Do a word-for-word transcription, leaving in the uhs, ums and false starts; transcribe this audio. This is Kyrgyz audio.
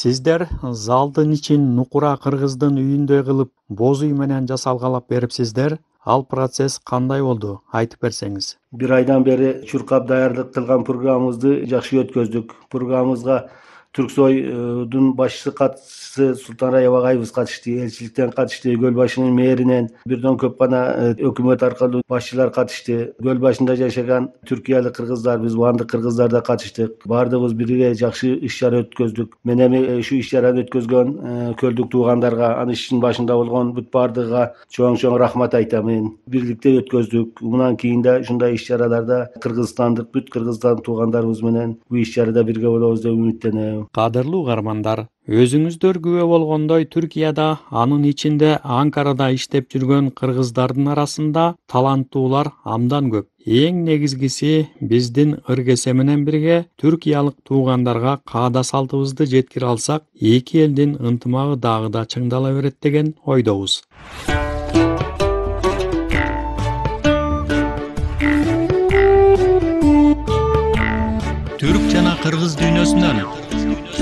Сиздер залдын ичин нукура кыргыздын үйүндөй кылып, боз үй менен жасалгалап берипсиздер. Ал процесс кандай болду? Айтып берсеңиз. Бир айдан бери чуркап даярдык кылган программабызды жакшы өткөздүк. Программабызга Түрксойдун башчысы катышты, Султанрая Багаевиз катышты, элчиликтен катышты, Көл башынын мэринен бирден көп гана өкмөт аркылуу башчылар катышты. Көл башында жашаган түркиялык кыргыздар, биз вандык кыргыздар да катыштык. Баардыгыбыз бирге жакшы иш-чара өткөздүк. Мен эми ушу иш-чараны өткөзгөн көлдүк туугандарга, анын ишинин башында болгон бүт баардыгыга чоң-чоң рахмат айтамын. Бирликте өткөздүк. Мындан кийин да ушундай иш-чараларда кыргызстандык бүт кыргызстан туугандарыбыз менен бул иш-чарада бирге болобуз деп үмүттөнөм. Кадырлуу угармандар, өзүңүздөр күбө болгондой Түркияда, анын ичинде Анкарада иштеп жүргөн кыргыздардын арасында таланттуулар амдан көп. Эң негизгиси, биздин ыргесе менен бирге түркиялык туугандарга каада салтыбызды жеткире алсак, эки элдин ынтымагы дагы да чыңдала берет деген ойдобуз. Түрк жана кыргыз дүйнөсүнөн